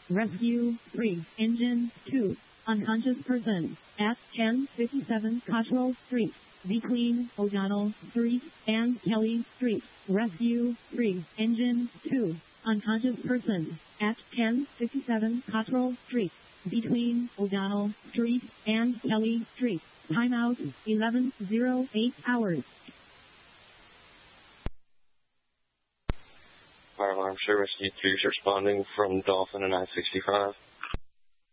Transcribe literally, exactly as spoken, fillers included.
Rescue three. Engine two. Unconscious person at ten fifty-seven Cottrell Street, between O'Donnell Street and Kelly Street. Rescue three. Engine two. Unconscious person at ten fifty-seven Cottrell Street, between O'Donnell Street and Kelly Street. Timeout eleven oh eight hours. Fire alarm service, D three is responding from Dolphin and I sixty-five.